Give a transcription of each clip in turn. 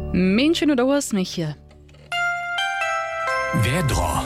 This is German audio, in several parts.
Menschino do 8. Wiedro.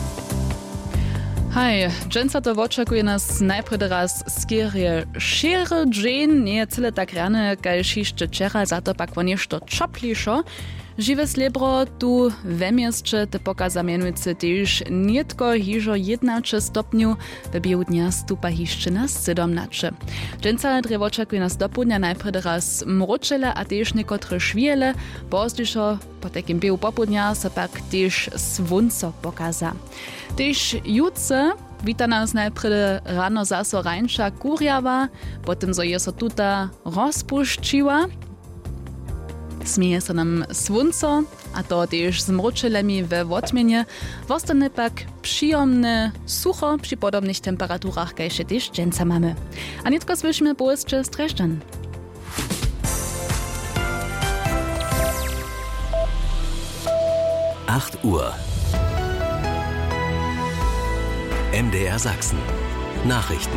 Hej, dżęca to oczekuje nas najpierw raz skierie szere dżen, nie cyle tak rane, kaž jeszcze wczoraj, za to pak wonieszto czoplišo. Žiwe slebro tu we mieście te pokaza mianujúce tiež nietko hižo 11 stopňu, ve biehu dnia stupa hišče na 17. Dżęca dre očekuje nas dopudnia najpierw raz mročele a tiež niekotre šviele, pozdyšo po takim biehu popudnia sa pak tiež svunco pokaza. Tiež jutce wita nas najpierw rano zaso rańsza kurjawa, potem zo je so tuta rozpuščiła. Smieje sa nam svunco, a to tiež s mročelemi we wotmienie. Wostane pak przyjemne sucho przy podobnych temperaturach, kajże tiež dżęca mamy. A nitko słyšimy połyscze streszczan. Uhr. MDR Sachsen. Nachrichten.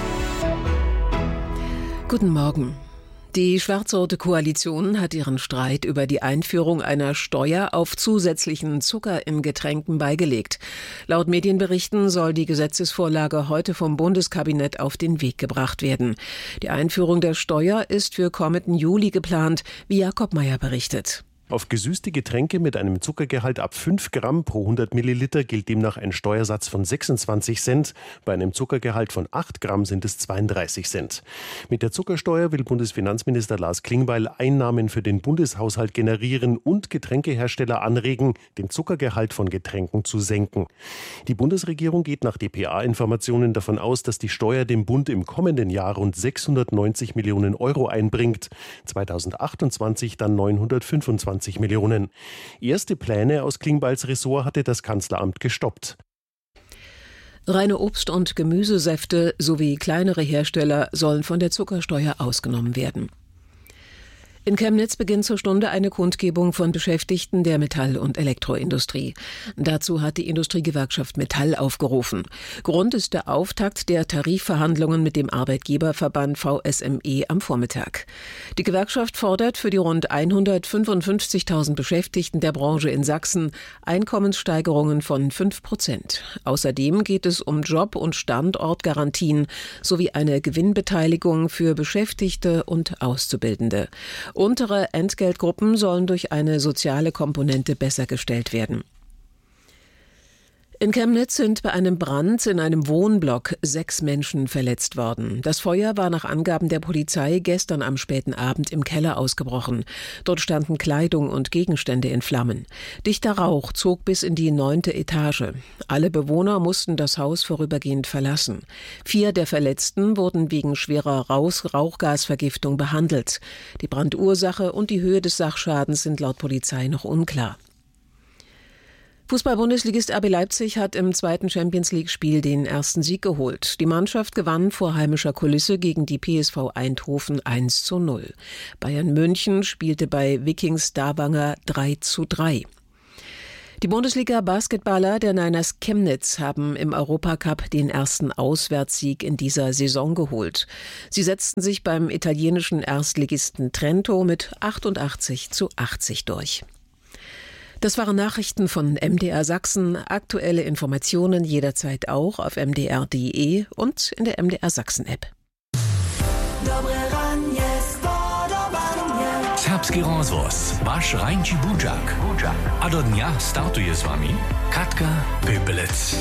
Guten Morgen. Die schwarz-rote Koalition hat ihren Streit über die Einführung einer Steuer auf zusätzlichen Zucker in Getränken beigelegt. Laut Medienberichten soll die Gesetzesvorlage heute vom Bundeskabinett auf den Weg gebracht werden. Die Einführung der Steuer ist für kommenden Juli geplant, wie Jakob Meyer berichtet. Auf gesüßte Getränke mit einem Zuckergehalt ab 5 Gramm pro 100 Milliliter gilt demnach ein Steuersatz von 26 Cent. Bei einem Zuckergehalt von 8 Gramm sind es 32 Cent. Mit der Zuckersteuer will Bundesfinanzminister Lars Klingbeil Einnahmen für den Bundeshaushalt generieren und Getränkehersteller anregen, den Zuckergehalt von Getränken zu senken. Die Bundesregierung geht nach dpa-Informationen davon aus, dass die Steuer dem Bund im kommenden Jahr rund 690 Millionen Euro einbringt. 2028 dann 925 Millionen. Erste Pläne aus Klingbeils Ressort hatte das Kanzleramt gestoppt. Reine Obst- und Gemüsesäfte sowie kleinere Hersteller sollen von der Zuckersteuer ausgenommen werden. In Chemnitz beginnt zur Stunde eine Kundgebung von Beschäftigten der Metall- und Elektroindustrie. Dazu hat die Industriegewerkschaft Metall aufgerufen. Grund ist der Auftakt der Tarifverhandlungen mit dem Arbeitgeberverband VSME am Vormittag. Die Gewerkschaft fordert für die rund 155.000 Beschäftigten der Branche in Sachsen Einkommenssteigerungen von 5%. Außerdem geht es um Job- und Standortgarantien sowie eine Gewinnbeteiligung für Beschäftigte und Auszubildende. Untere Entgeltgruppen sollen durch eine soziale Komponente besser gestellt werden. In Chemnitz sind bei einem Brand in einem Wohnblock 6 Menschen verletzt worden. Das Feuer war nach Angaben der Polizei gestern am späten Abend im Keller ausgebrochen. Dort standen Kleidung und Gegenstände in Flammen. Dichter Rauch zog bis in die 9. Etage. Alle Bewohner mussten das Haus vorübergehend verlassen. 4 der Verletzten wurden wegen schwerer Rauchgasvergiftung behandelt. Die Brandursache und die Höhe des Sachschadens sind laut Polizei noch unklar. Fußball-Bundesligist RB Leipzig hat im 2. Champions-League-Spiel den ersten Sieg geholt. Die Mannschaft gewann vor heimischer Kulisse gegen die PSV Eindhoven 1:0. Bayern München spielte bei Vikings Stavanger 3:3. Die Bundesliga-Basketballer der Niners Chemnitz haben im Europacup den ersten Auswärtssieg in dieser Saison geholt. Sie setzten sich beim italienischen Erstligisten Trento mit 88:80 durch. Das waren Nachrichten von MDR Sachsen. Aktuelle Informationen jederzeit auch auf mdr.de und in der MDR Sachsen-App. Serbski rozvoz, vaš Rajnči Budžak. A do dnia startuje s vami Katka Pöpelec.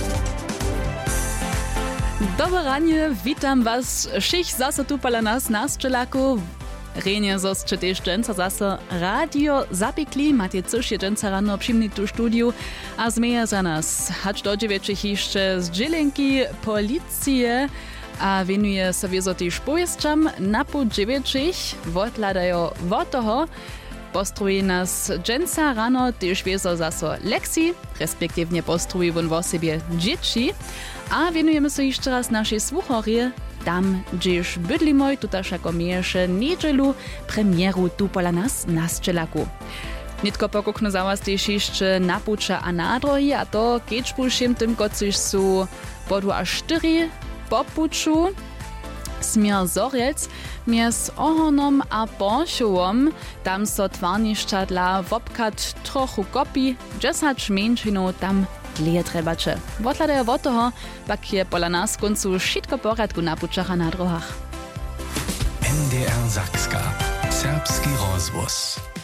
Dobre ranie, witam was. Šich zase tu pala nas čelaku. Renje zosće tež dżęca zase radio zapikli, macie coś je dżęca rano przyjemni tu studiu, a zmeja za nas. Hacz do 9 jeszcze z dżelenki policije, a venuje sobie zo tež pojezdčam na pół 9 odladajo od toho. Postruje nas dżęca rano tež wieso zase Lexi, respektywnie postruje won o sobie dzieci, a venujemy so jeszcze raz naszej słuchorie. Tam, gdzież bydlimoj, tutaż jako miejesze niedzielu premieru tu pola nas čelaku. Nitko pokukno za was też jeszcze napucza a nadrohi, a to keď pušim tym, kocyż su podu a 4 popuczu. Smier Zorielc, mies Ohonom a Boršovom, tam so twarnišća dla wopkat trochu kopi, 10 menšinov tam dlje trebače. Wotladaje od toho, pak je pola nas koncu šitko poradku na pučacha na druhach. NDR Sakska. Serbski rozvoz.